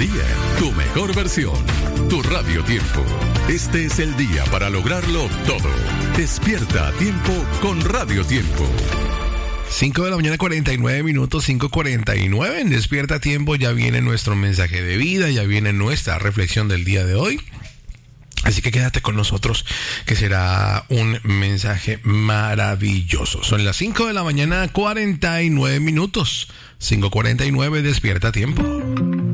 día, tu mejor versión, tu Radio Tiempo. Este es el día para lograrlo todo. Despierta a tiempo con Radio Tiempo. 5 de la mañana, 49 minutos, 5:49. En Despierta a Tiempo ya viene nuestro mensaje de vida, ya viene nuestra reflexión del día de hoy. Así que quédate con nosotros, que será un mensaje maravilloso. Son las 5 de la mañana, 49 minutos. 5:49, Despierta a Tiempo.